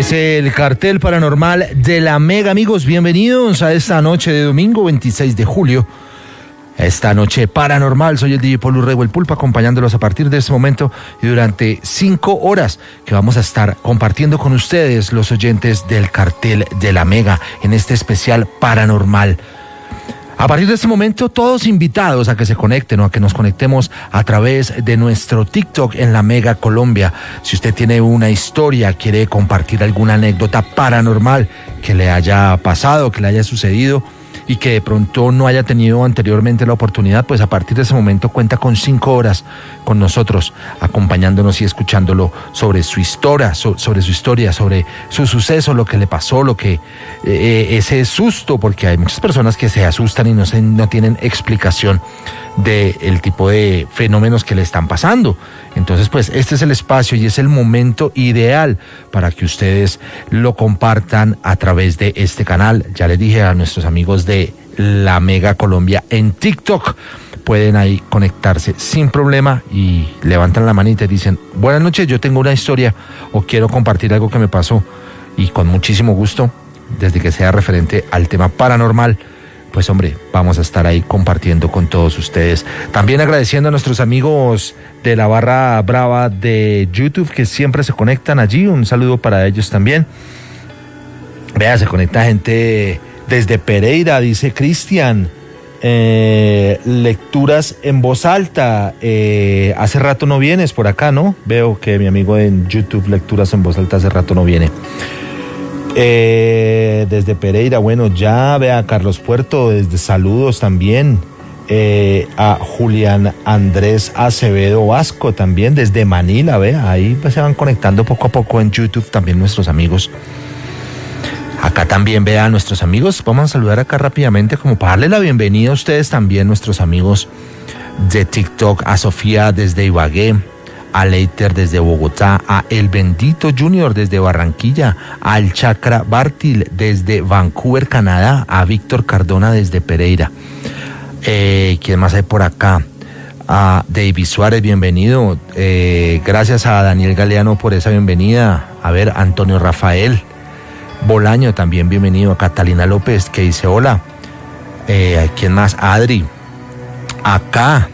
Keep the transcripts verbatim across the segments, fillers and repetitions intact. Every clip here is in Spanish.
es el Cartel Paranormal de la Mega. Amigos, bienvenidos a esta noche de domingo veintiséis de julio. Esta noche paranormal, soy el D J Paul Urrego, el Pulpo, acompañándolos a partir de este momento y durante cinco horas que vamos a estar compartiendo con ustedes, los oyentes del Cartel de la Mega, en este especial paranormal. A partir de este momento, todos invitados a que se conecten o a que nos conectemos a través de nuestro TikTok en la Mega Colombia. Si usted tiene una historia, quiere compartir alguna anécdota paranormal que le haya pasado, que le haya sucedido y que de pronto no haya tenido anteriormente la oportunidad, pues a partir de ese momento cuenta con cinco horas con nosotros, acompañándonos y escuchándolo sobre su historia, so, sobre su historia, sobre su suceso, lo que le pasó, lo que eh, ese susto, porque hay muchas personas que se asustan y no, se, no tienen explicación del tipo de fenómenos que le están pasando. Entonces, pues este es el espacio y es el momento ideal para que ustedes lo compartan a través de este canal. Ya les dije a nuestros amigos de la Mega Colombia en TikTok, pueden ahí conectarse sin problema y levantan la manita y dicen: buenas noches, yo tengo una historia o quiero compartir algo que me pasó, y con muchísimo gusto, desde que sea referente al tema paranormal, pues hombre, vamos a estar ahí compartiendo con todos ustedes. También agradeciendo a nuestros amigos de la barra brava de YouTube que siempre se conectan allí. Un saludo para ellos también. Vea, se conecta gente desde Pereira, dice Cristian. Eh, lecturas en voz alta. Eh, hace rato no vienes por acá, ¿no? Veo que mi amigo en YouTube, Lecturas en voz alta, hace rato no viene. Eh, desde Pereira, bueno, ya vea Carlos Puerto, desde saludos también, eh, a Julián Andrés Acevedo Vasco también, desde Manila, vea, ahí pues se van conectando poco a poco en YouTube también nuestros amigos. Acá también vea a nuestros amigos, vamos a saludar acá rápidamente como para darle la bienvenida a ustedes también, nuestros amigos de TikTok, a Sofía desde Ibagué, a Leiter desde Bogotá, a El Bendito Junior desde Barranquilla, al Chakra Bartil desde Vancouver, Canadá, a Víctor Cardona desde Pereira. Eh, ¿Quién más hay por acá? A David Suárez, bienvenido. Eh, gracias a Daniel Galeano por esa bienvenida. A ver, Antonio Rafael Bolaño también bienvenido. A Catalina López que dice hola. Eh, ¿Quién más? A Adri. Acá.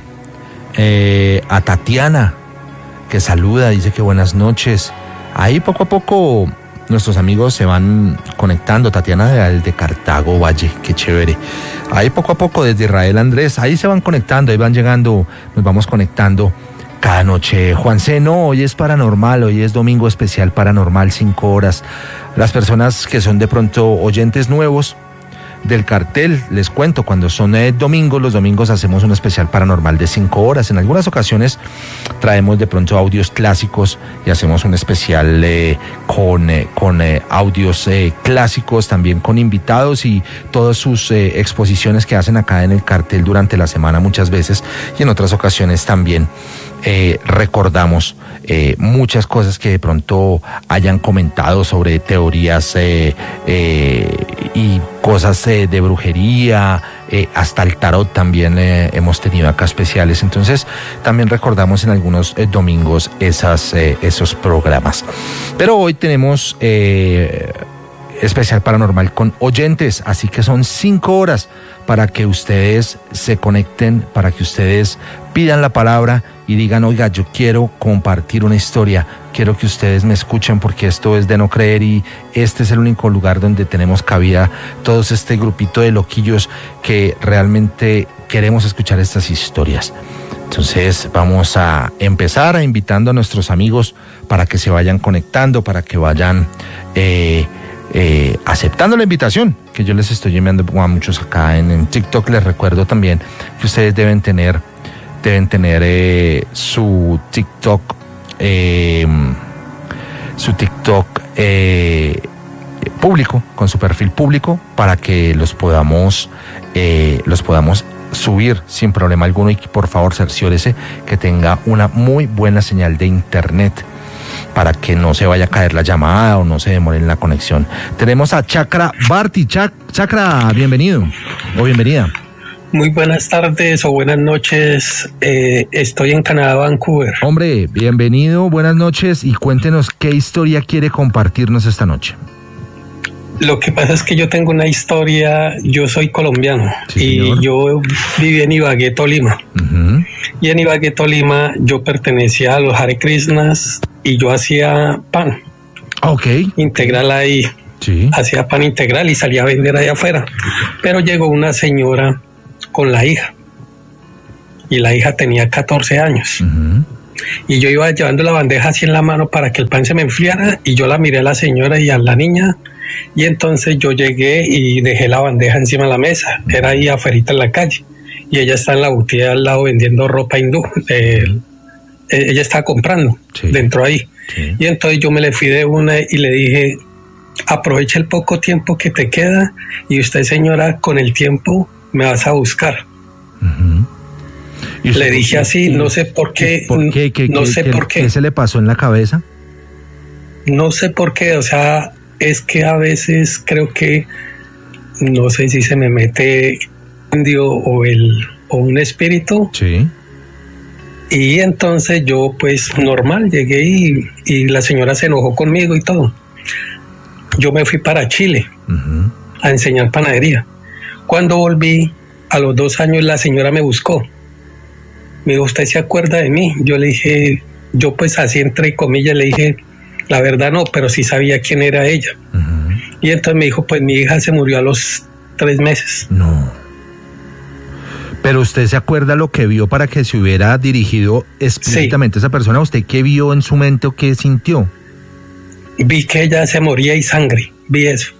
Eh, a Tatiana, que saluda, dice que buenas noches. Ahí poco a poco nuestros amigos se van conectando. Tatiana desde Cartago Valle, qué chévere. Ahí poco a poco desde Israel Andrés, ahí se van conectando, ahí van llegando, nos vamos conectando cada noche. Juan C, no, hoy es paranormal, hoy es domingo especial paranormal, cinco horas. Las personas que son de pronto oyentes nuevos del cartel, les cuento, cuando son eh, domingos, los domingos hacemos un especial paranormal de cinco horas. En algunas ocasiones traemos de pronto audios clásicos y hacemos un especial eh, con, eh, con eh, audios eh, clásicos, también con invitados y todas sus eh, exposiciones que hacen acá en el cartel durante la semana muchas veces, y en otras ocasiones también eh, recordamos eh, muchas cosas que de pronto hayan comentado sobre teorías eh, eh, y cosas eh, de brujería, eh, hasta el tarot también eh, hemos tenido acá especiales. Entonces también recordamos en algunos eh, domingos esas, eh, esos programas. Pero hoy tenemos eh, especial paranormal con oyentes, así que son cinco horas para que ustedes se conecten, para que ustedes pidan la palabra y digan: oiga, yo quiero compartir una historia, quiero que ustedes me escuchen porque esto es de no creer, y este es el único lugar donde tenemos cabida todos este grupito de loquillos que realmente queremos escuchar estas historias. Entonces vamos a empezar a invitando a nuestros amigos para que se vayan conectando, para que vayan eh, eh, aceptando la invitación que yo les estoy enviando a muchos acá en, en TikTok. Les recuerdo también que ustedes deben tener deben tener eh, su TikTok eh, su TikTok eh, público, con su perfil público, para que los podamos eh, los podamos subir sin problema alguno. Y por favor cerciórese que tenga una muy buena señal de internet para que no se vaya a caer la llamada o no se demore en la conexión. Tenemos a Chakra Barty. Chac- Chakra, bienvenido o bienvenida. Muy buenas tardes o buenas noches. Eh, estoy en Canadá, Vancouver. Hombre, bienvenido, buenas noches y cuéntenos qué historia quiere compartirnos esta noche. Lo que pasa es que yo tengo una historia, yo soy colombiano, sí, y yo viví en Ibagué, Tolima. Uh-huh. Y en Ibagué, Tolima, yo pertenecía a los Hare Krishnas y yo hacía pan. Ok. Integral ahí. Sí. Hacía pan integral y salía a vender allá afuera. Pero llegó una señora con la hija. Y la hija tenía catorce años. Uh-huh. Y yo iba llevando la bandeja así en la mano para que el pan se me enfriara. Y yo la miré a la señora y a la niña. Y entonces yo llegué y dejé la bandeja encima de la mesa. Era ahí afuera en la calle. Y ella está en la boutique al lado vendiendo ropa hindú. Eh, ella estaba comprando, sí, dentro ahí. Sí. Y entonces yo me le fui de una y le dije, aprovecha el poco tiempo que te queda y usted, señora, con el tiempo me vas a buscar. Uh-huh. Le dije así, no sé por qué. ¿Por qué? ¿Qué, no qué, sé qué, por qué. ¿Qué se le pasó en la cabeza? No sé por qué, o sea, es que a veces creo que, no sé si se me mete indio o, el, o un espíritu. Sí. Y entonces yo, pues, normal, llegué y, y la señora se enojó conmigo y todo. Yo me fui para Chile uh-huh. a enseñar panadería. Cuando volví, a los dos años, la señora me buscó. Me dijo, ¿usted se acuerda de mí? Yo le dije, yo pues así entre comillas le dije, la verdad no, pero sí sabía quién era ella. Uh-huh. Y entonces me dijo, pues mi hija se murió a los tres meses. No. Pero usted se acuerda lo que vio para que se hubiera dirigido explícitamente, sí, a esa persona. ¿Usted qué vio en su mente o qué sintió? Vi que ella se moría y sangre, vi eso.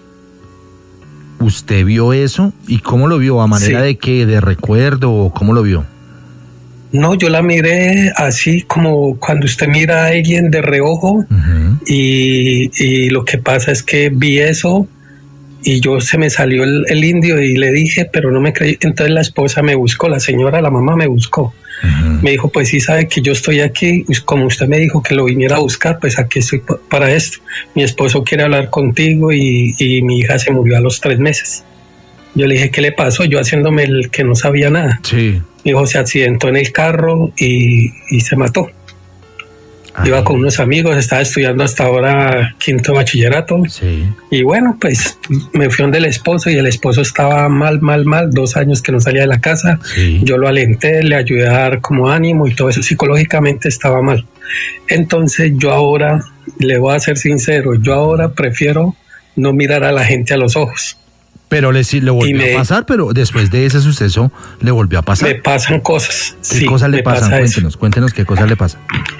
¿Usted vio eso? ¿Y cómo lo vio? ¿A manera sí. de qué? ¿De recuerdo o cómo lo vio? No, yo la miré así como cuando usted mira a alguien de reojo. Uh-huh. y, y lo que pasa es que vi eso y yo se me salió el, el indio y le dije, pero no me creí. Entonces la esposa me buscó, la señora, la mamá me buscó. Uh-huh. Me dijo, pues sí sabe que yo estoy aquí, como usted me dijo que lo viniera a buscar, pues aquí estoy p- para esto. Mi esposo quiere hablar contigo y, y mi hija se murió a los tres meses. Yo le dije, ¿qué le pasó? Yo haciéndome el que no sabía nada. Sí. Mi hijo se accidentó en el carro y, y se mató. Ay. Iba con unos amigos, estaba estudiando hasta ahora quinto bachillerato. Sí. Y bueno, pues me fui donde el esposo y el esposo estaba mal, mal, mal, dos años que no salía de la casa. Sí. Yo lo alenté, le ayudé a dar como ánimo y todo eso, psicológicamente estaba mal. Entonces yo ahora, le voy a ser sincero, yo ahora prefiero no mirar a la gente a los ojos. Pero le, le volvió me, a pasar, pero después de ese suceso le volvió a pasar. Le pasan cosas. ¿Qué sí, cosas le pasan? Pasa cuéntenos, eso. cuéntenos qué cosas le pasan.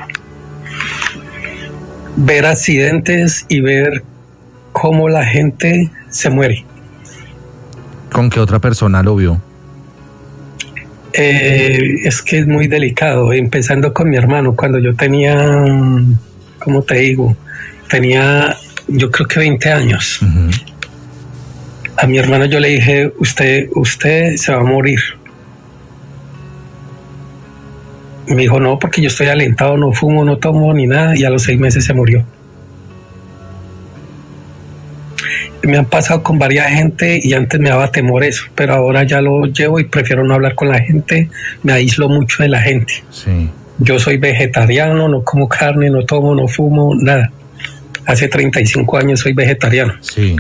Ver accidentes y ver cómo la gente se muere. ¿Con qué otra persona lo vio? Eh, es que es muy delicado, empezando con mi hermano, cuando yo tenía, ¿cómo te digo? Tenía, yo creo que veinte años. Uh-huh. A mi hermano yo le dije, usted, usted se va a morir. Me dijo, no, porque yo estoy alentado, no fumo, no tomo ni nada, y a los seis meses se murió. Me han pasado con varias gente y antes me daba temor eso, pero ahora ya lo llevo y prefiero no hablar con la gente, me aíslo mucho de la gente. Sí. Yo soy vegetariano, no como carne, no tomo, no fumo, nada. Hace treinta y cinco años soy vegetariano. Sí.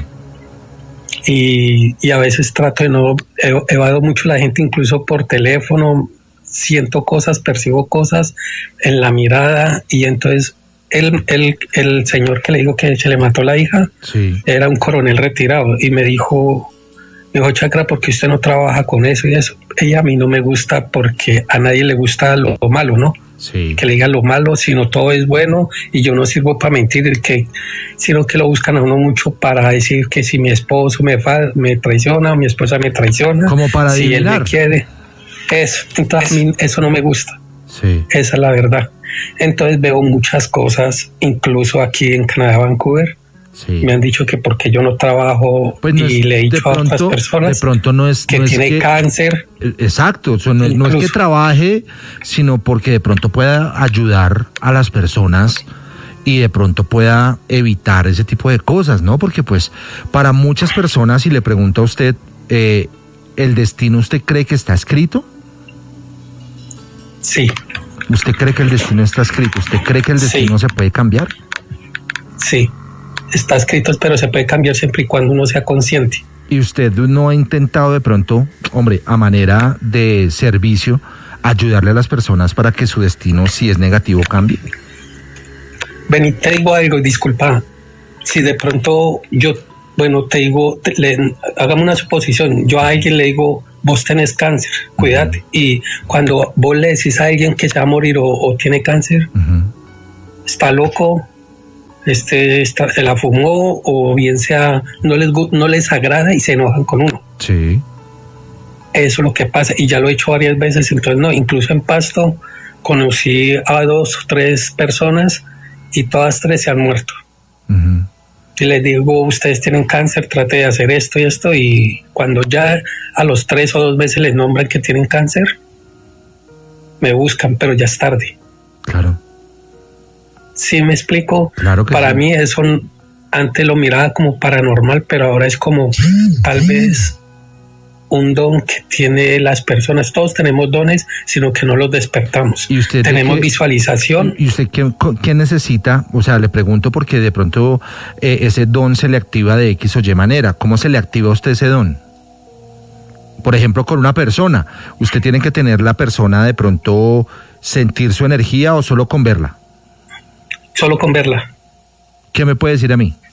Y, y a veces trato de no, evado mucho a la gente, incluso por teléfono, siento cosas, percibo cosas en la mirada, y entonces el, el, el señor que le dijo que se le mató la hija, sí, era un coronel retirado, y me dijo, me dijo, Chakra, ¿por qué usted no trabaja con eso y eso? Ella a mí no me gusta porque a nadie le gusta lo, lo malo, ¿no? Sí. Que le digan lo malo, sino todo es bueno, y yo no sirvo para mentir, el que, sino que lo buscan a uno mucho para decir que si mi esposo me, fa, me traiciona, mi esposa me traiciona, como para si adivinar. Él me quiere, eso, entonces a mí eso no me gusta. Sí. Esa es la verdad. Entonces veo muchas cosas, incluso aquí en Canadá, Vancouver. Sí. Me han dicho que porque yo no trabajo, pues no es, y le he dicho pronto, a otras personas de pronto no es, que no tiene es que, cáncer. Exacto, o sea, no, no es que trabaje, sino porque de pronto pueda ayudar a las personas y de pronto pueda evitar ese tipo de cosas, ¿no? Porque pues para muchas personas, si le pregunto a usted, eh, ¿el destino usted cree que está escrito? Sí. ¿Usted cree que el destino está escrito? ¿Usted cree que el destino sí. se puede cambiar? Sí, está escrito, pero se puede cambiar siempre y cuando uno sea consciente. ¿Y usted no ha intentado de pronto, hombre, a manera de servicio, ayudarle a las personas para que su destino, si es negativo, cambie? Ven, te digo algo, disculpa. Si de pronto yo, bueno, te digo, te, le, hagamos una suposición. Yo a alguien le digo, vos tenés cáncer, cuídate. Uh-huh. Y cuando vos le decís a alguien que se va a morir o, o tiene cáncer, uh-huh. está loco, este, está, se la fumó, o bien sea, no les, no les agrada y se enojan con uno. Sí. Eso es lo que pasa, y ya lo he hecho varias veces. Entonces, no, incluso en Pasto conocí a dos o tres personas y todas tres se han muerto. Uh-huh. Y les digo, ustedes tienen cáncer, trate de hacer esto y esto, y cuando ya a los tres o dos veces les nombran que tienen cáncer, me buscan, pero ya es tarde. Claro. ¿Sí me explico? Claro que Para sí. mí eso antes lo miraba como paranormal, pero ahora es como tal vez un don que tiene las personas. Todos tenemos dones, sino que no los despertamos. ¿Y usted tenemos qué, visualización. ¿Y usted qué, qué necesita? O sea, le pregunto porque de pronto eh, ese don se le activa de X o Y manera. ¿Cómo se le activa a usted ese don? Por ejemplo, con una persona. ¿Usted tiene que tener la persona de pronto sentir su energía o solo con verla? Solo con verla. ¿Qué me puede decir a mí?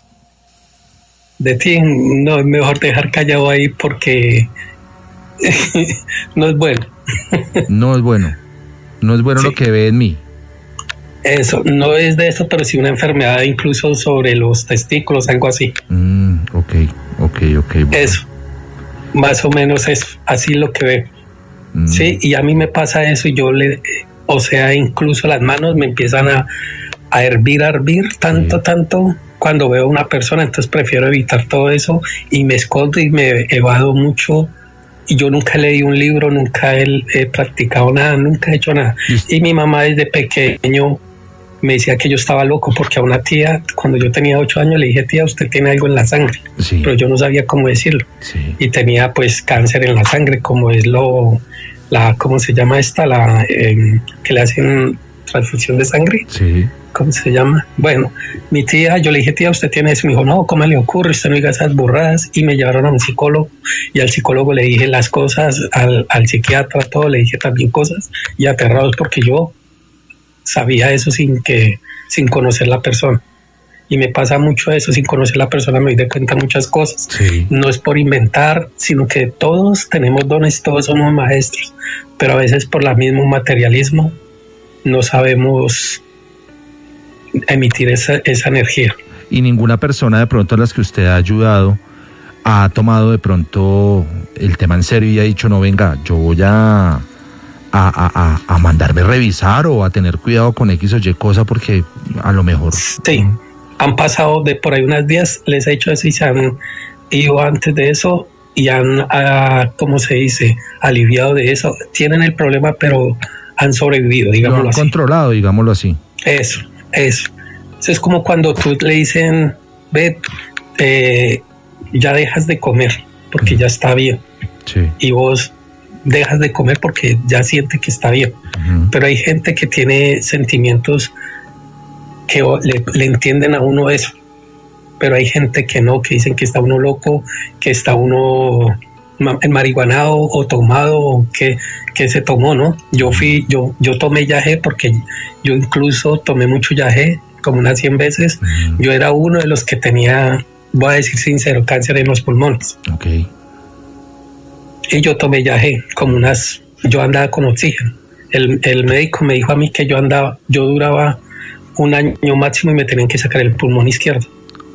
De ti no es mejor dejar callado ahí porque no es bueno. No es bueno. No es bueno sí. Lo que ve en mí. Eso, no es de eso, pero sí una enfermedad incluso sobre los testículos, algo así. Mm, ok, ok, ok. Bueno. Eso, más o menos es así lo que veo. Mm. Sí, y a mí me pasa eso y yo le, o sea, incluso las manos me empiezan a, a hervir, a hervir, tanto, sí. tanto. Cuando veo a una persona, entonces prefiero evitar todo eso y me escondo y me evado mucho. Y yo nunca leí un libro, nunca he, he practicado nada, nunca he hecho nada. ¿Sí? Y mi mamá desde pequeño me decía que yo estaba loco, porque a una tía, cuando yo tenía ocho años, le dije, tía, usted tiene algo en la sangre. Sí. Pero yo no sabía cómo decirlo. Sí. Y tenía pues cáncer en la sangre, como es lo, la, ¿cómo se llama esta? La eh, que le hacen transfusión de sangre. Sí. ¿Cómo se llama? Bueno, mi tía, yo le dije, tía, ¿usted tiene eso? Me dijo, no, ¿cómo le ocurre? Usted no diga esas burradas. Y me llevaron a un psicólogo, y al psicólogo le dije las cosas, al, al psiquiatra todo, le dije también cosas, y aterrados porque yo sabía eso sin que, sin conocer la persona. Y me pasa mucho eso, sin conocer la persona me doy de cuenta muchas cosas. Sí. No es por inventar, sino que todos tenemos dones, todos somos maestros, pero a veces por el mismo materialismo no sabemos emitir esa, esa energía. Y ninguna persona de pronto a las que usted ha ayudado ha tomado de pronto el tema en serio y ha dicho, no, venga, yo voy a, a, a, a mandarme revisar o a tener cuidado con X o Y cosa porque a lo mejor... Sí, ¿no? Han pasado de por ahí unos días, les he hecho eso y se han ido antes de eso y han, a, ¿cómo se dice?, aliviado de eso. Tienen el problema, pero han sobrevivido, digámoslo lo han así. Controlado, digámoslo así. Eso. Eso. Eso es como cuando tú le dicen, ve, eh, ya dejas de comer porque uh-huh. ya está bien. Sí. Y vos dejas de comer porque ya siente que está bien. Uh-huh. Pero hay gente que tiene sentimientos que le, le entienden a uno eso. Pero hay gente que no, que dicen que está uno loco, que está uno marihuanado o tomado, o que, que se tomó, ¿no? Yo fui, yo, yo tomé yagé porque yo incluso tomé mucho yagé, como unas cien veces. Uh-huh. Yo era uno de los que tenía, voy a decir sincero, cáncer en los pulmones. Okay. Y yo tomé yagé, como unas, yo andaba con oxígeno. El, el médico me dijo a mí que yo andaba, yo duraba un año máximo y me tenían que sacar el pulmón izquierdo.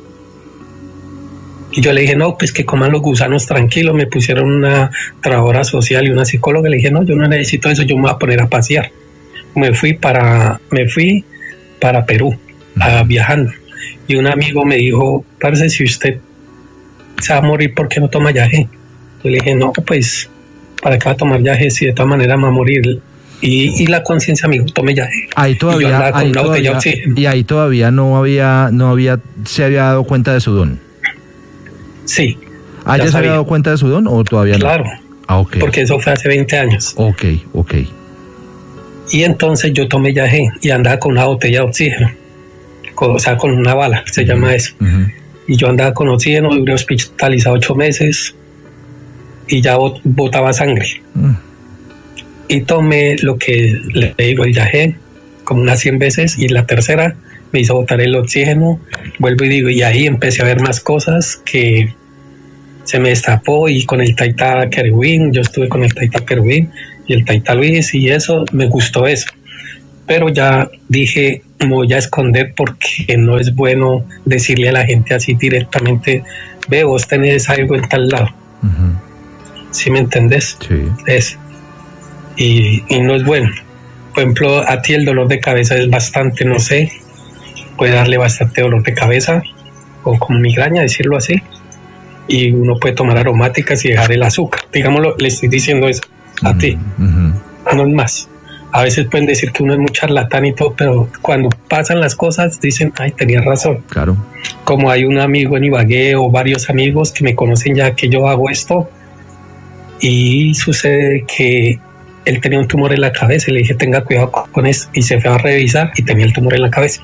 Y yo le dije, no, pues que coman los gusanos tranquilos. Me pusieron una trabajadora social y una psicóloga. Le dije, no, yo no necesito eso, yo me voy a poner a pasear. Me fui para, me fui para Perú, a, viajando. Y un amigo me dijo, parce, si usted se va a morir, ¿por qué no toma yagé? Yo le dije, no, pues, ¿para qué va a tomar yagé si de todas maneras va a morir? Y, y la conciencia, amigo, tome yagé. Ahí todavía, y yo andaba con una botella de oxígeno. Y ahí todavía no había, no había, se había dado cuenta de su don. Sí, ¿Ah, ya, ya se había dado cuenta de su don o todavía no? Claro. Ah, ok. Porque eso fue hace veinte años. Ok, ok. Y entonces yo tomé yagé y andaba con una botella de oxígeno, con, o sea, con una bala, se uh-huh. llama eso. Uh-huh. Y yo andaba con oxígeno, duré hospitalizado ocho meses y ya bot, botaba sangre. Uh-huh. Y tomé lo que le digo, el yagé, como unas cien veces, y la tercera me hizo botar el oxígeno. Vuelvo y digo, y ahí empecé a ver más cosas que se me destapó, y con el Taita Querubín, yo estuve con el Taita Querubín y el Taita Luis, y eso, me gustó eso. Pero ya dije, me voy a esconder porque no es bueno decirle a la gente así directamente, ve, vos tenés algo en tal lado. Uh-huh. ¿Sí me entendés? Sí. Es, y, y no es bueno. Por ejemplo, a ti el dolor de cabeza es bastante, no sé, puede darle bastante dolor de cabeza, o como migraña, decirlo así. Y uno puede tomar aromáticas y dejar el azúcar. Digámoslo, le estoy diciendo eso a uh-huh. ti. Uh-huh. No es más. A veces pueden decir que uno es muy charlatán y todo, pero cuando pasan las cosas dicen, ay, tenía razón. Claro. Como hay un amigo en Ibagué o varios amigos que me conocen ya que yo hago esto, y sucede que él tenía un tumor en la cabeza y le dije, tenga cuidado con eso, y se fue a revisar y tenía el tumor en la cabeza.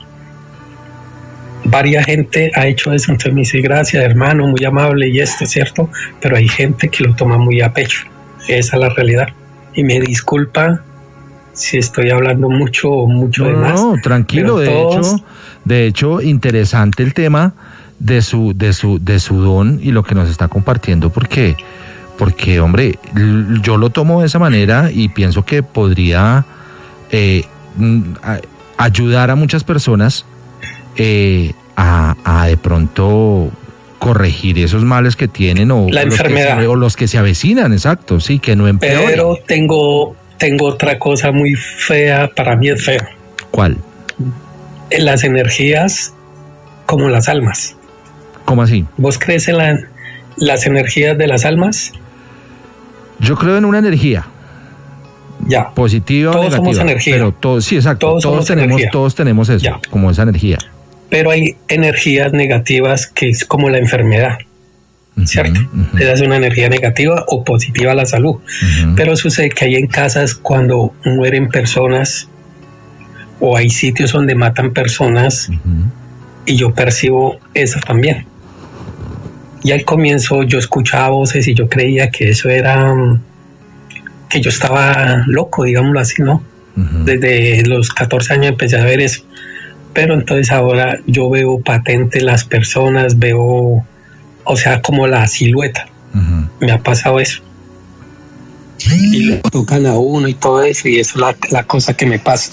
Varia gente ha hecho eso, entonces me dice, gracias hermano, muy amable y esto es cierto, pero hay gente que lo toma muy a pecho. Esa es la realidad. Y me disculpa si estoy hablando mucho o mucho no, de más. No, tranquilo, de todos... hecho, de hecho, interesante el tema de su, de su, de su don y lo que nos está compartiendo, porque, porque, hombre, yo lo tomo de esa manera y pienso que podría eh, ayudar a muchas personas eh, a, a de pronto corregir esos males que tienen o la los enfermedad que se, o los que se avecinan, exacto, sí, que no empeoren. Pero tengo tengo otra cosa muy fea, para mí es feo. ¿Cuál? Las energías como las almas. ¿Cómo así? ¿Vos crees en la, las energías de las almas? Yo creo en una energía. Ya. Positiva todos o negativa. Somos energía. Pero todos, sí, exacto. Todos, todos tenemos, energía. todos tenemos eso, ya. Como esa energía. Pero hay energías negativas que es como la enfermedad, uh-huh, ¿cierto? Uh-huh. Esa es una energía negativa o positiva a la salud. Uh-huh. Pero sucede que hay en casas cuando mueren personas o hay sitios donde matan personas uh-huh. y yo percibo eso también. Y al comienzo yo escuchaba voces y yo creía que eso era, que yo estaba loco, digámoslo así, ¿no? Uh-huh. Desde los catorce años empecé a ver eso. Pero entonces ahora yo veo patente las personas, veo, o sea, como la silueta. Uh-huh. Me ha pasado eso. Y lo tocan a uno y todo eso, y eso es la, la cosa que me pasa.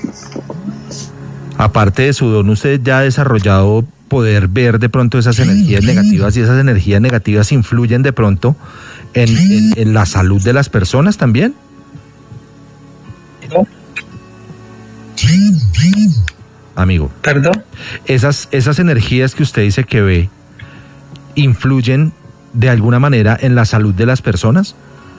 Aparte de su don, ¿usted ya ha desarrollado poder ver de pronto esas energías negativas y esas energías negativas influyen de pronto en, en, en la salud de las personas también? ¿No? Amigo. ¿Perdón? Esas, esas energías que usted dice que ve, ¿influyen de alguna manera en la salud de las personas?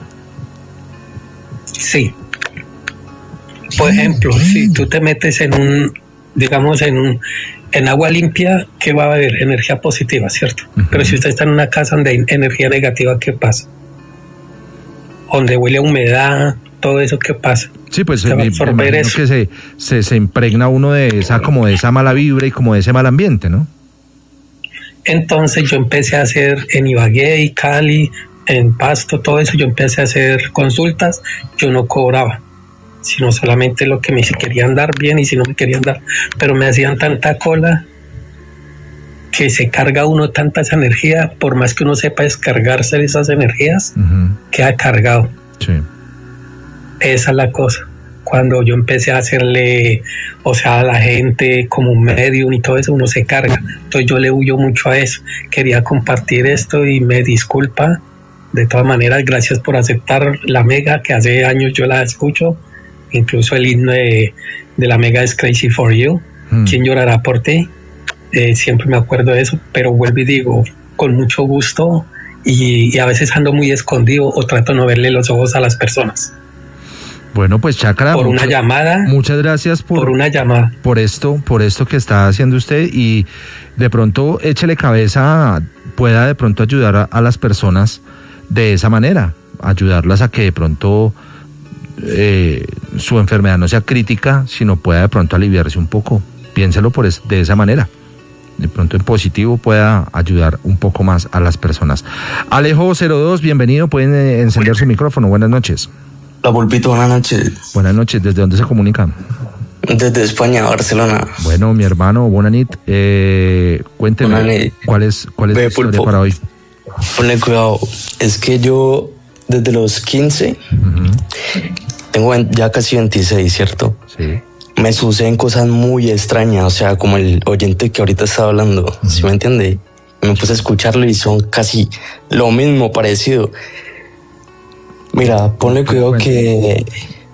Sí. Por ejemplo, si tú te metes en un, digamos, en un, en agua limpia, ¿qué va a haber? Energía positiva, ¿cierto? Uh-huh. Pero si usted está en una casa donde hay energía negativa, ¿qué pasa? Donde huele a humedad, todo eso, ¿qué pasa? Sí, pues me, me imagino eso. que se, se, se impregna uno de esa, como de esa mala vibra y como de ese mal ambiente, ¿no? Entonces yo empecé a hacer en Ibagué y Cali, en Pasto, todo eso, yo empecé a hacer consultas, yo no cobraba, sino solamente lo que me querían dar bien y si no me querían dar, pero me hacían tanta cola que se carga uno tanta esa energía, por más que uno sepa descargarse de esas energías, uh-huh. queda cargado. Sí. Esa es la cosa. Cuando yo empecé a hacerle, o sea, a la gente como un medium y todo eso, uno se carga. Entonces yo le huyo mucho a eso. Quería compartir esto y me disculpa. De todas maneras, gracias por aceptar la Mega, que hace años yo la escucho. Incluso el himno de, de la Mega es Crazy for You. Hmm. ¿Quién llorará por ti? Eh, siempre me acuerdo de eso, pero vuelvo y digo, con mucho gusto, y, y a veces ando muy escondido o trato de no verle los ojos a las personas. Bueno, pues Chakra, por muchas, una llamada. Muchas gracias por, por una llamada. Por esto, por esto que está haciendo usted, y de pronto échele cabeza, pueda de pronto ayudar a, a las personas de esa manera, ayudarlas a que de pronto eh, su enfermedad no sea crítica, sino pueda de pronto aliviarse un poco. Piénselo por es, de esa manera. De pronto en positivo pueda ayudar un poco más a las personas. Alejo cero dos, bienvenido, pueden eh, encender su micrófono. Buenas noches. La Pulpito, buenas noches. Buenas noches, ¿desde dónde se comunican? Desde España, Barcelona. Bueno, mi hermano, Bonanit, eh, cuénteme, Bonanit. ¿cuál es, cuál es Ve, la historia Pulpo, para hoy? Ponle cuidado, es que yo desde los quince, uh-huh. tengo ya casi veintiséis, ¿cierto? Sí. Me suceden cosas muy extrañas, o sea, como el oyente que ahorita estaba hablando, uh-huh. ¿sí me entiende? Me puse a escucharlo y son casi lo mismo, parecido. Mira, ponle cuidado que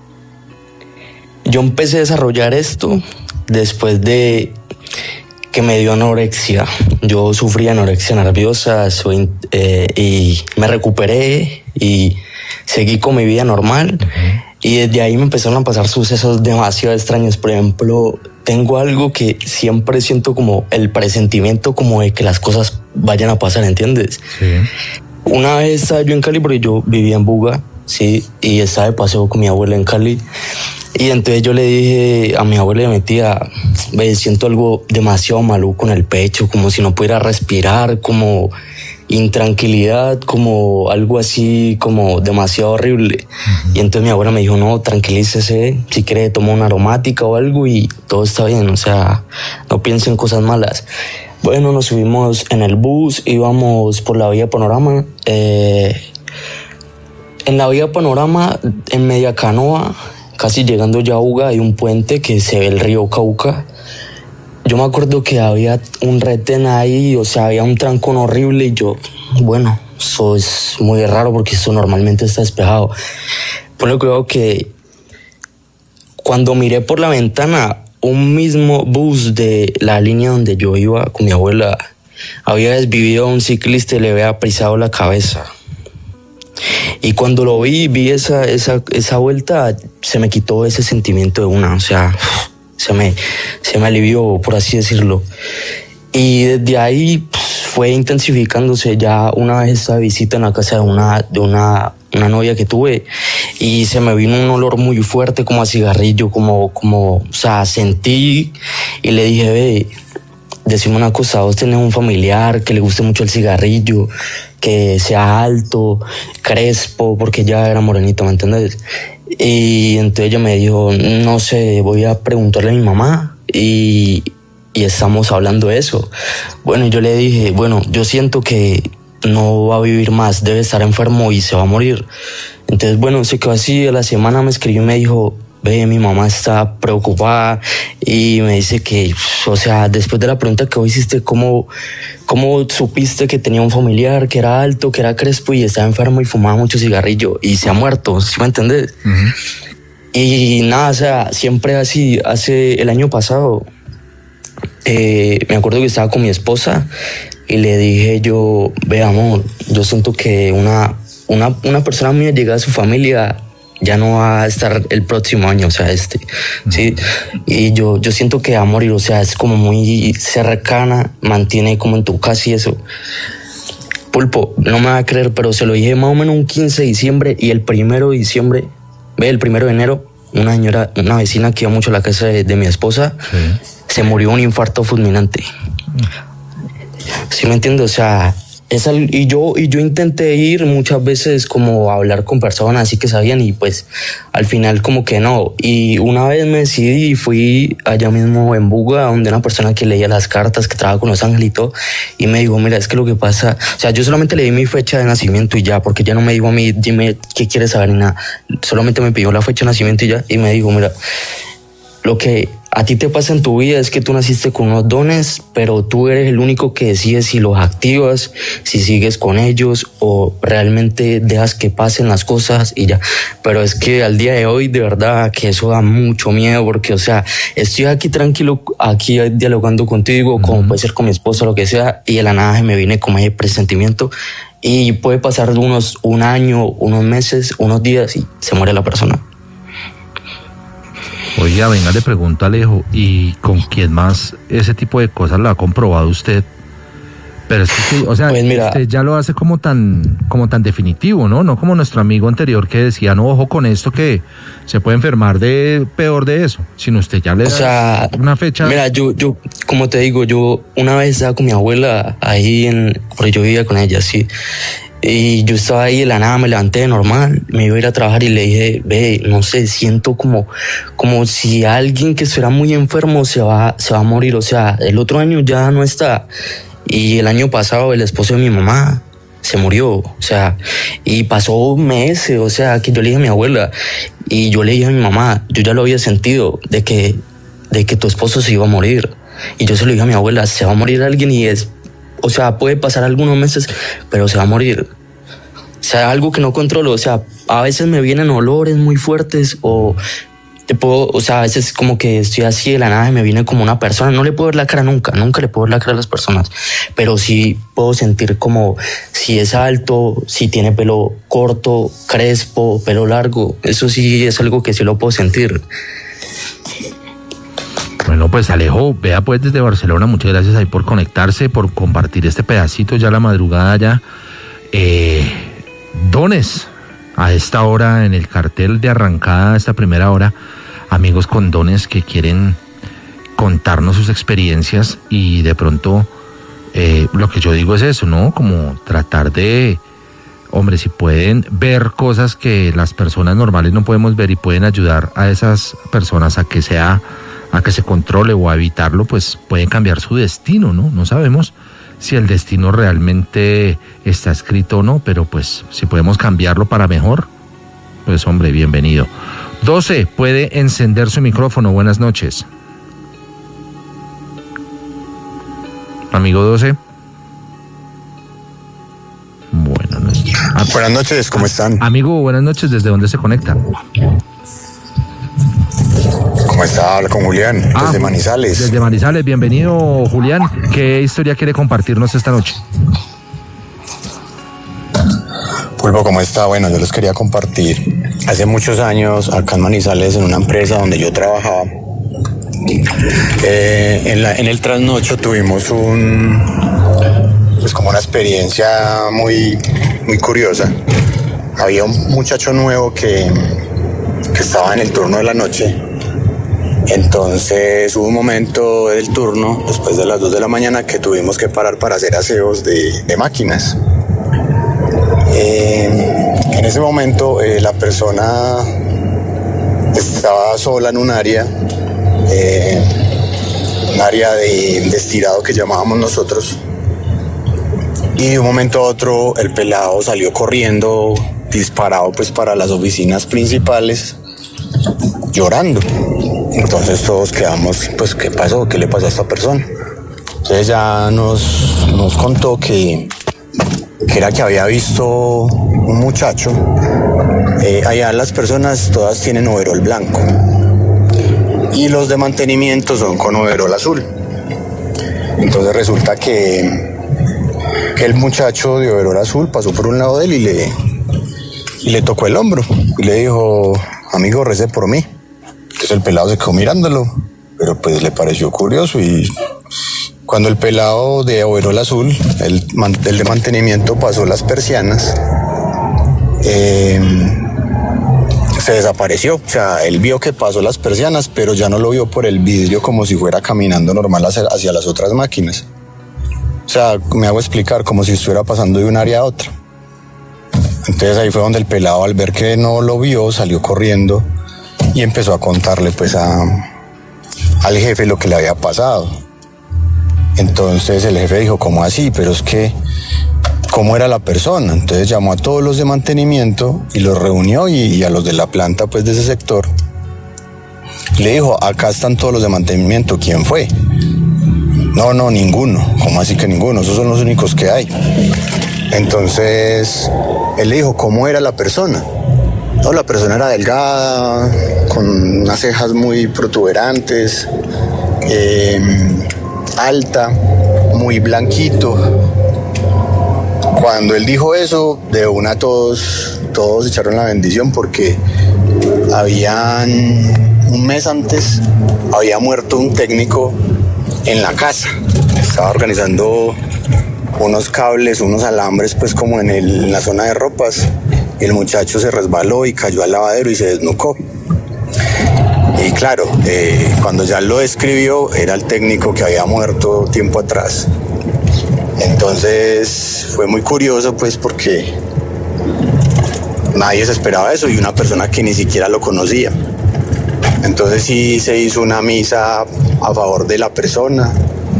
yo empecé a desarrollar esto después de que me dio anorexia. Yo sufrí anorexia nerviosa soy, eh, y me recuperé y seguí con mi vida normal. Uh-huh. Y desde ahí me empezaron a pasar sucesos demasiado extraños. Por ejemplo, tengo algo que siempre siento como el presentimiento como de que las cosas vayan a pasar, ¿entiendes? Sí. Una vez estaba yo en Cali, porque yo vivía en Buga, sí, y estaba de paseo con mi abuela en Cali. Y entonces yo le dije a mi abuela y a mi tía, ve, siento algo demasiado maluco en el pecho, como si no pudiera respirar, como intranquilidad, como algo así, como demasiado horrible. Uh-huh. Y entonces mi abuela me dijo, no, tranquilícese, si quiere toma una aromática o algo y todo está bien, o sea, no piense en cosas malas. Bueno, nos subimos en el bus, íbamos por la vía Panorama. Eh, en la vía Panorama, en media canoa, casi llegando ya a Buga, hay un puente que se ve el río Cauca. Yo me acuerdo que había un retén ahí, o sea, había un trancón horrible y yo, bueno, eso es muy raro porque eso normalmente está despejado. Ponle cuidado que cuando miré por la ventana, un mismo bus de la línea donde yo iba con mi abuela había desvivido a un ciclista y le había pisado la cabeza. Y cuando lo vi, vi esa, esa, esa vuelta, se me quitó ese sentimiento de una, o sea, se me, se me alivió, por así decirlo. Y desde ahí pues, fue intensificándose. Ya una vez esta visita en la casa de una, de una, una novia que tuve y se me vino un olor muy fuerte como a cigarrillo, como, como, o sea, sentí y le dije, ve, decime una cosa, vos tenés un familiar que le guste mucho el cigarrillo, que sea alto, crespo, porque ya era morenito, ¿me entendés? Y entonces ella me dijo, no sé, voy a preguntarle a mi mamá y, y estamos hablando de eso. Bueno, yo le dije, bueno, yo siento que no va a vivir más, debe estar enfermo y se va a morir. Entonces, bueno, se quedó así. A la semana me escribió y me dijo, ve, mi mamá está preocupada y me dice que, o sea, después de la pregunta que vos hiciste, ¿cómo, cómo supiste que tenía un familiar que era alto, que era crespo y estaba enfermo y fumaba mucho cigarrillo y se ha muerto? ¿Sí me entendés? Uh-huh. Y nada, o sea, siempre así. Hace el año pasado, eh, me acuerdo que estaba con mi esposa y le dije yo, ve, amor, yo siento que una, una, una persona mía llega a su familia ya no va a estar el próximo año, o sea, este, uh-huh. ¿sí? Y yo, yo siento que va a morir, o sea, es como muy cercana, mantiene como en tu casa y eso. Pulpo, no me va a creer, pero se lo dije más o menos un quince de diciembre y el primero de diciembre, ve, el primero de enero, una señora, una vecina que iba mucho a la casa de, de mi esposa, sí. se murió de un infarto fulminante. ¿Sí me entiendes? O sea, esa, y yo y yo intenté ir muchas veces como a hablar con personas así que sabían y pues al final como que no. Y una vez me decidí y fui allá mismo en Buga, donde una persona que leía las cartas, que trabaja con los angelitos, y me dijo, mira, es que lo que pasa, o sea, yo solamente le di mi fecha de nacimiento y ya, porque ya no me dijo a mí, dime qué quieres saber ni nada, solamente me pidió la fecha de nacimiento y ya, y me dijo, mira, lo que a ti te pasa en tu vida es que tú naciste con unos dones, pero tú eres el único que decide si los activas, si sigues con ellos o realmente dejas que pasen las cosas y ya. Pero es que al día de hoy, de verdad, que eso da mucho miedo porque, o sea, estoy aquí tranquilo, aquí dialogando contigo, uh-huh. como puede ser con mi esposa, lo que sea, y de la nada me viene como ese presentimiento y puede pasar unos un año, unos meses, unos días y se muere la persona. Oiga, venga, le pregunto a Alejo, ¿y con quién más ese tipo de cosas lo ha comprobado usted? Pero es que, sí, o sea, pues mira, usted ya lo hace como tan, como tan definitivo, ¿no? No como nuestro amigo anterior que decía, no, ojo con esto que se puede enfermar de peor de eso, sino usted ya le da, o sea, una fecha. Mira, yo, yo, como te digo, yo una vez estaba con mi abuela ahí en, porque yo vivía con ella, sí. Y yo estaba ahí de la nada, me levanté normal, me iba a ir a trabajar y le dije, ve, no sé, siento como, como si alguien que estuviera muy enfermo se va, se va a morir. O sea, el otro año ya no está. Y el año pasado el esposo de mi mamá se murió, o sea, y pasó meses, o sea, que yo le dije a mi abuela y yo le dije a mi mamá, yo ya lo había sentido de que, de que tu esposo se iba a morir. Y yo se lo dije a mi abuela, se va a morir alguien y es, o sea, puede pasar algunos meses, pero se va a morir. O sea, algo que no controlo, o sea, a veces me vienen olores muy fuertes o te puedo, o sea, a veces como que estoy así de la nada y me viene como una persona, no le puedo ver la cara nunca, nunca le puedo ver la cara a las personas, pero sí puedo sentir como si es alto, si tiene pelo corto, crespo, pelo largo, eso sí es algo que sí lo puedo sentir. Bueno, pues Alejo, vea pues desde Barcelona, muchas gracias ahí por conectarse, por compartir este pedacito ya la madrugada ya. Eh, dones a esta hora en el cartel de arrancada, esta primera hora, amigos con dones que quieren contarnos sus experiencias y de pronto eh, lo que yo digo es eso, ¿no? Como tratar de, hombre, si pueden ver cosas que las personas normales no podemos ver y pueden ayudar a esas personas a que sea, a que se controle o a evitarlo, pues pueden cambiar su destino, ¿no? No sabemos si el destino realmente está escrito o no, pero pues si podemos cambiarlo para mejor, pues hombre, bienvenido. doce, puede encender su micrófono, buenas noches. Amigo doce. Buenas noches. Ah, buenas noches, ¿cómo están? Amigo, buenas noches, ¿desde dónde se conecta? ¿Cómo está? Habla con Julián, ah, desde Manizales. Desde Manizales, bienvenido Julián. ¿Qué historia quiere compartirnos esta noche? Pulpo, ¿cómo está? Bueno, yo les quería compartir. Hace muchos años, acá en Manizales, en una empresa donde yo trabajaba, eh, en, la, en el trasnocho tuvimos un, pues como una experiencia muy, muy curiosa. Había un muchacho nuevo que, que estaba en el turno de la noche. Entonces hubo un momento del turno, después de las dos de la mañana, que tuvimos que parar para hacer aseos de, de máquinas. Eh, en ese momento eh, la persona estaba sola en un área, eh, un área de, de estirado que llamábamos nosotros, y de un momento a otro el pelado salió corriendo, disparado pues para las oficinas principales, llorando. Entonces todos quedamos, pues, ¿qué pasó? ¿Qué le pasó a esta persona? Entonces ya nos, nos contó que, que era que había visto un muchacho. Eh, allá las personas todas tienen overol blanco y los de mantenimiento son con overol azul. Entonces resulta que, que el muchacho de overol azul pasó por un lado de él y le, y le tocó el hombro y le dijo, amigo, recé por mí. Entonces el pelado se quedó mirándolo, pero pues le pareció curioso y cuando el pelado de overol azul, el, el de mantenimiento, pasó las persianas, eh, se desapareció. O sea, él vio que pasó las persianas, pero ya no lo vio por el vidrio como si fuera caminando normal hacia, hacia las otras máquinas. O sea, me hago explicar, como si estuviera pasando de un área a otra. Entonces ahí fue donde el pelado, al ver que no lo vio, salió corriendo y empezó a contarle pues a, al jefe lo que le había pasado. Entonces el jefe dijo, ¿cómo así? Pero es que, ¿cómo era la persona? Entonces llamó a todos los de mantenimiento y los reunió y, y a los de la planta pues de ese sector. Le dijo, acá están todos los de mantenimiento, ¿quién fue? No, no, ninguno. ¿Cómo así que ninguno? Esos son los únicos que hay. Entonces él le dijo, ¿cómo era la persona? No, la persona era delgada, con unas cejas muy protuberantes, eh, alta, muy blanquito. Cuando él dijo eso, de una todos, todos echaron la bendición porque habían un mes antes había muerto un técnico en la casa. Estaba organizando unos cables, unos alambres, pues como en, el, en la zona de ropas. Y el muchacho se resbaló y cayó al lavadero y se desnucó. Y claro, eh, cuando ya lo describió, era el técnico que había muerto tiempo atrás. Entonces fue muy curioso, pues, porque nadie se esperaba eso y una persona que ni siquiera lo conocía. Entonces sí se hizo una misa a favor de la persona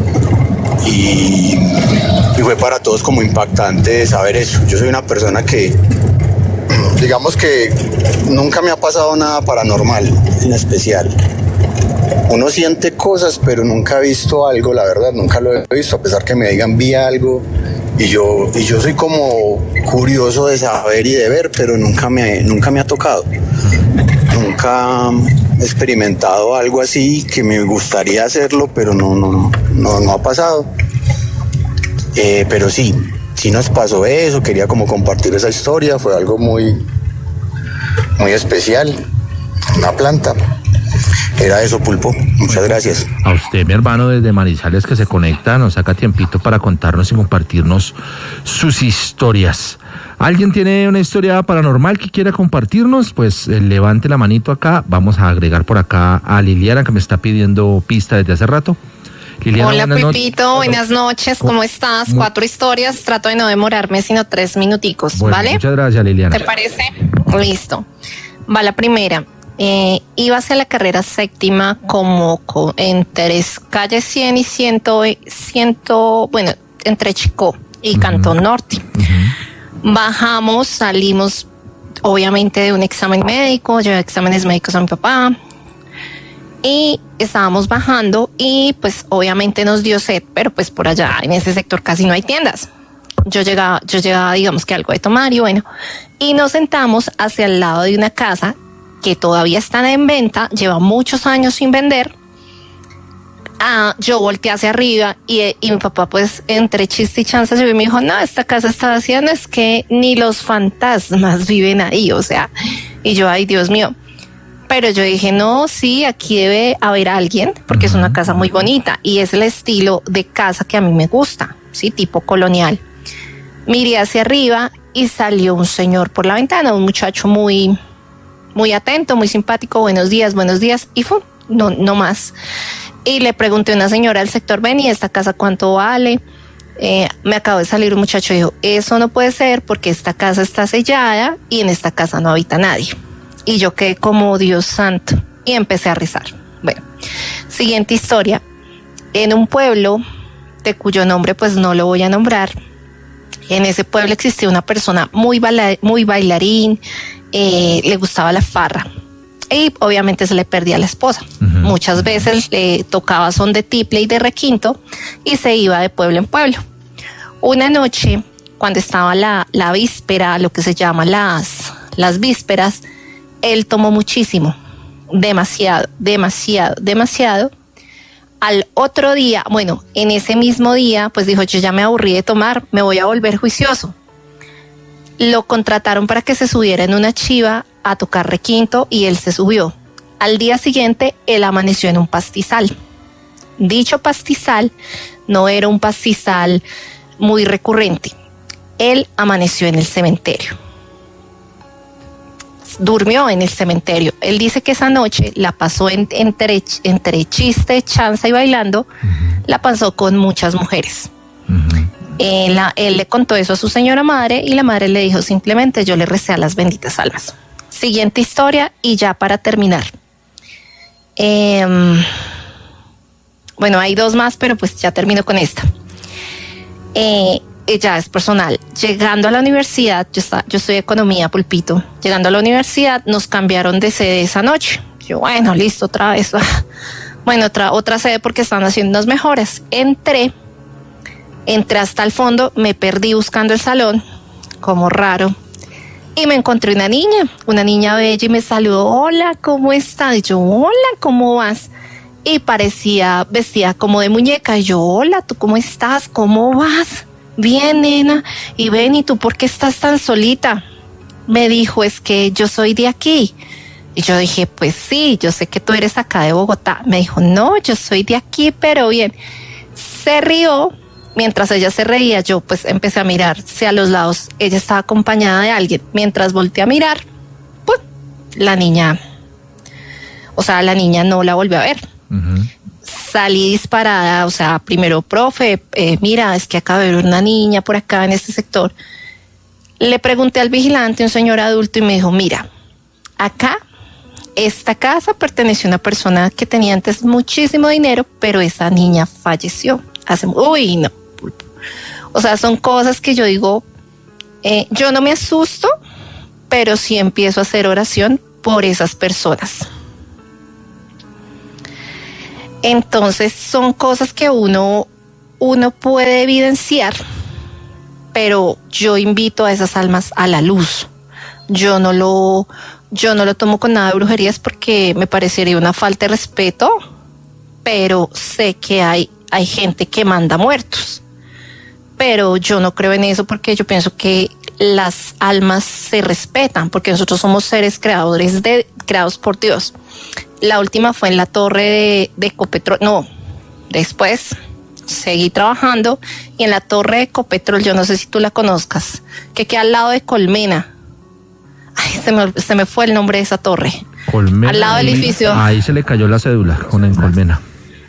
y, y fue para todos como impactante saber eso. Yo soy una persona que, digamos que nunca me ha pasado nada paranormal en especial. Uno siente cosas, pero nunca he visto algo, la verdad, nunca lo he visto, a pesar que me digan vi algo. Y yo, y yo soy como curioso de saber y de ver, pero nunca me, nunca me ha tocado. Nunca he experimentado algo así que me gustaría hacerlo, pero no, no, no, no ha pasado. Eh, pero sí, sí nos pasó eso, quería como compartir esa historia, fue algo muy, muy especial, una planta. Era eso, Pulpo. Muchas gracias. A usted, mi hermano, desde Manizales, que se conecta, nos saca tiempito para contarnos y compartirnos sus historias. ¿Alguien tiene una historia paranormal que quiera compartirnos? Pues eh, levante la manito acá. Vamos a agregar por acá a Liliana, que me está pidiendo pista desde hace rato. Liliana, hola, buenas Pepito, no... buenas noches, ¿cómo estás? Muy... Cuatro historias, trato de no demorarme sino tres minuticos, bueno, ¿vale? Muchas gracias, Liliana. ¿Te parece? Listo. Va la primera. Eh, iba hacia la carrera séptima como co, entre calle cien y cien, cien, bueno, entre Chicó y uh-huh. Cantón Norte. Uh-huh. Bajamos, salimos obviamente de un examen médico, llevé exámenes médicos a mi papá y estábamos bajando y pues obviamente nos dio sed, pero pues por allá en ese sector casi no hay tiendas. Yo llegaba, yo llegaba digamos que algo de tomar y bueno, y nos sentamos hacia el lado de una casa que todavía están en venta, lleva muchos años sin vender. Ah, yo volteé hacia arriba y, y mi papá pues entre chiste y chanza y me dijo, no, esta casa está vacía, no es que ni los fantasmas viven ahí, o sea, y yo, ay Dios mío, pero yo dije, no, sí, aquí debe haber alguien, porque uh-huh. es una casa muy bonita y es el estilo de casa que a mí me gusta, sí, tipo colonial. Miré hacia arriba y salió un señor por la ventana, un muchacho muy... muy atento, muy simpático, buenos días, buenos días, y fue, no, no más. Y le pregunté a una señora del sector, ven, ¿y esta casa cuánto vale? Eh, me acabo de salir un muchacho y dijo, eso no puede ser porque esta casa está sellada y en esta casa no habita nadie. Y yo quedé como Dios santo y empecé a rezar. Bueno, siguiente historia. En un pueblo de cuyo nombre pues no lo voy a nombrar, en ese pueblo existía una persona muy, baila, muy bailarín, eh, le gustaba la farra y obviamente se le perdía a la esposa. Uh-huh. Muchas veces le tocaba son de tiple y de requinto y se iba de pueblo en pueblo. Una noche, cuando estaba la, la víspera, lo que se llama las, las vísperas, él tomó muchísimo, demasiado, demasiado, demasiado. Al otro día, bueno, en ese mismo día, pues dijo, yo ya me aburrí de tomar, me voy a volver juicioso. Lo contrataron para que se subiera en una chiva a tocar requinto y él se subió. Al día siguiente, él amaneció en un pastizal. Dicho pastizal no era un pastizal muy recurrente. Él amaneció en el cementerio. Durmió en el cementerio. Él dice que esa noche la pasó en, entre, entre chiste, chanza y bailando, uh-huh. la pasó con muchas mujeres. Uh-huh. Él, la, él le contó eso a su señora madre y la madre le dijo simplemente yo le recé a las benditas almas. Siguiente historia y ya para terminar. Eh, bueno, hay dos más, pero pues ya termino con esta. Eh, ya es personal. Llegando a la universidad, yo, está, yo estudié economía, Pulpito. Llegando a la universidad nos cambiaron de sede esa noche. Yo, bueno, listo, otra vez. Bueno, otra, otra sede porque están haciendo unas mejoras. Entré, entré hasta el fondo, me perdí buscando el salón, como raro. Y me encontré una niña, una niña bella y me saludó, hola, ¿cómo estás? Y yo, hola, ¿cómo vas? Y parecía, vestida como de muñeca. Y yo, hola, ¿tú cómo estás? ¿Cómo vas? Bien, nena. Y ven, ¿y tú por qué estás tan solita? Me dijo, es que yo soy de aquí. Y yo dije, pues sí, yo sé que tú eres acá de Bogotá. Me dijo, no, yo soy de aquí, pero bien. Se rió. Mientras ella se reía, yo pues empecé a mirar hacia los lados. Ella estaba acompañada de alguien. Mientras volteé a mirar, pues la niña, o sea, la niña no la volvió a ver. Uh-huh. Salí disparada, o sea, primero, profe, eh, mira, es que acaba de ver una niña por acá en este sector. Le pregunté al vigilante, un señor adulto, y me dijo, mira, acá, esta casa perteneció a una persona que tenía antes muchísimo dinero, pero esa niña falleció. Hace, uy, no. O sea, son cosas que yo digo, eh, yo no me asusto, pero sí empiezo a hacer oración por esas personas. Entonces son cosas que uno, uno puede evidenciar, pero yo invito a esas almas a la luz. Yo no lo, yo no lo tomo con nada de brujerías porque me parecería una falta de respeto, pero sé que hay, hay gente que manda muertos. Pero yo no creo en eso porque yo pienso que las almas se respetan, porque nosotros somos seres creadores de, creados por Dios. La última fue en la torre de, de Ecopetrol, no, después seguí trabajando y en la torre de Ecopetrol, yo no sé si tú la conozcas, que queda al lado de Colmena. Ay, se me, se me fue el nombre de esa torre. Colmena. Al lado del edificio. Ahí se le cayó la cédula con en Colmena.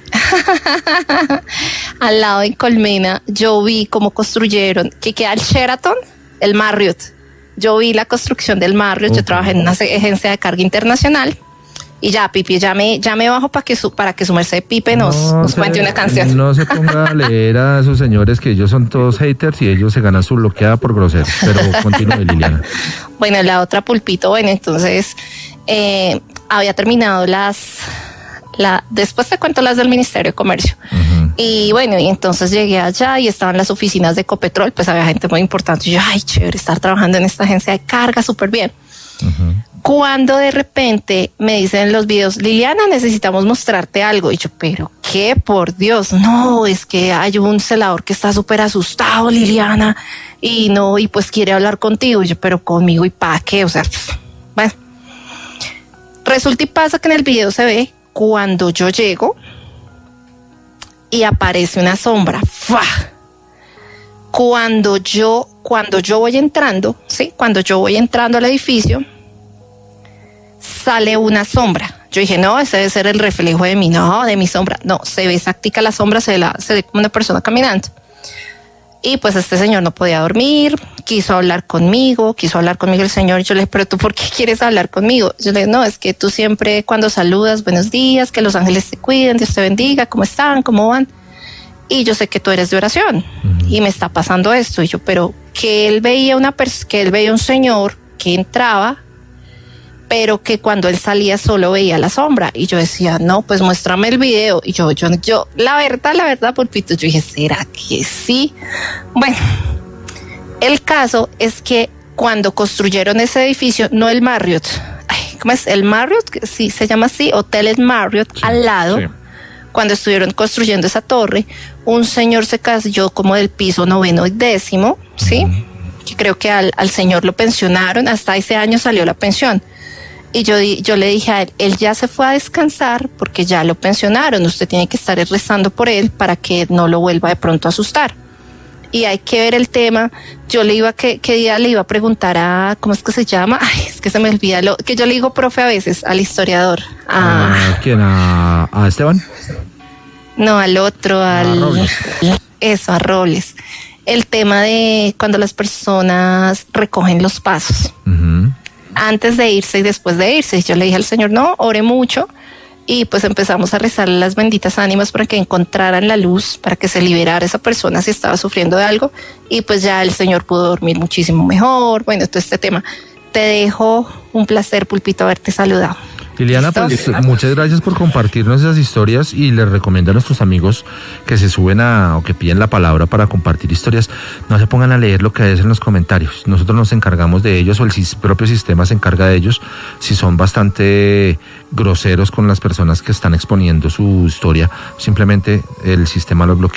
Al lado de Colmena, yo vi cómo construyeron, que queda el Sheraton, el Marriott. Yo vi la construcción del Marriott, okay. Yo trabajé en una agencia de carga internacional. Y ya, Pipi, ya me, ya me bajo para que su, para que su merced Pipe nos, no nos se, cuente una canción. No se ponga a leer a esos señores que ellos son todos haters y ellos se ganan su bloqueada por groseros. Pero continúe, Liliana. Bueno, la otra Pulpito, bueno, entonces eh, había terminado las, la, después te cuento las del Ministerio de Comercio. Uh-huh. Y bueno, y entonces llegué allá y estaban las oficinas de Ecopetrol, pues había gente muy importante. Y yo, ay, chévere, estar trabajando en esta agencia de carga, súper bien. Uh-huh. Cuando de repente me dicen en los videos, Liliana, necesitamos mostrarte algo. Y yo, ¿pero qué? Por Dios, no, es que hay un celador que está súper asustado, Liliana, y no, y pues quiere hablar contigo. Y yo, ¿pero conmigo y para qué? O sea, bueno. Resulta y pasa que en el video se ve cuando yo llego y aparece una sombra. ¡Fua! Cuando yo, cuando yo voy entrando, ¿sí? Cuando yo voy entrando al edificio, sale una sombra. Yo dije, no, ese debe ser el reflejo de mí, no, de mi sombra. No, se ve exactica la sombra, se ve, la, se ve como una persona caminando. Y pues este señor no podía dormir, quiso hablar conmigo, quiso hablar conmigo el señor. Yo le dije, pero ¿tú por qué quieres hablar conmigo? Yo le dije, no, es que tú siempre cuando saludas, buenos días, que los ángeles te cuiden, Dios te bendiga, ¿cómo están? ¿Cómo van? Y yo sé que tú eres de oración. Uh-huh. Y me está pasando esto. Y yo, pero que él veía una pers- que él veía un señor que entraba, pero que cuando él salía solo veía la sombra. Y yo decía, no, pues muéstrame el video. Y yo, yo, yo, la verdad, la verdad, Pulpito, yo dije, ¿será que sí? Bueno, el caso es que cuando construyeron ese edificio, no el Marriott, ay, ¿cómo es? El Marriott, sí, se llama así, Hoteles Marriott, sí, al lado, sí. Cuando estuvieron construyendo esa torre, un señor se cayó como del piso noveno y décimo, ¿sí? Uh-huh. Que creo que al, al señor lo pensionaron, hasta ese año salió la pensión. Y yo, yo le dije a él, él ya se fue a descansar porque ya lo pensionaron, usted tiene que estar rezando por él para que no lo vuelva de pronto a asustar. Y hay que ver el tema. Yo le iba, ¿qué, qué día le iba a preguntar a, ¿cómo es que se llama? Ay, es que se me olvida, lo que yo le digo profe a veces, al historiador. A, ¿A quién? ¿A, a Esteban? No, al otro, al... A Robles. Eso, a Robles. El tema de cuando las personas recogen los pasos. Uh-huh. Antes de irse y después de irse. Yo le dije al Señor, no, ore mucho. Y pues empezamos a rezarle las benditas ánimas para que encontraran la luz, para que se liberara esa persona si estaba sufriendo de algo. Y pues ya el Señor pudo dormir muchísimo mejor. Bueno, todo este tema. Te dejo, un placer, Pulpito, haberte saludado. Liliana, pues muchas gracias por compartirnos esas historias y les recomiendo a nuestros amigos que se suben a o que piden la palabra para compartir historias, no se pongan a leer lo que hay en los comentarios. Nosotros nos encargamos de ellos o el propio sistema se encarga de ellos si son bastante groseros con las personas que están exponiendo su historia, simplemente el sistema los bloquea.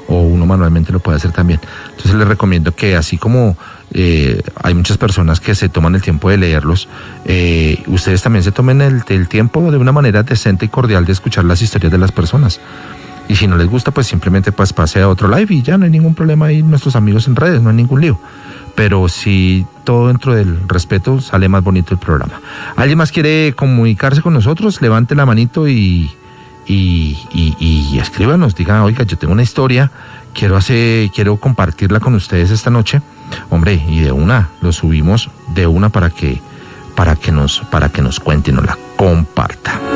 o uno manualmente lo puede hacer también. Entonces les recomiendo que así como eh, hay muchas personas que se toman el tiempo de leerlos, eh, ustedes también se tomen el, el tiempo de una manera decente y cordial de escuchar las historias de las personas. Y si no les gusta, pues simplemente pues pase a otro live y ya no hay ningún problema ahí, nuestros amigos en redes, no hay ningún lío. Pero si todo dentro del respeto, sale más bonito el programa. ¿Alguien más quiere comunicarse con nosotros? Levante la manito y, y, y, y escríbanos, diga, oiga, yo tengo una historia, quiero hacer, quiero compartirla con ustedes esta noche. Hombre, y de una, lo subimos de una para que, para que nos, para que nos cuente y nos la comparta.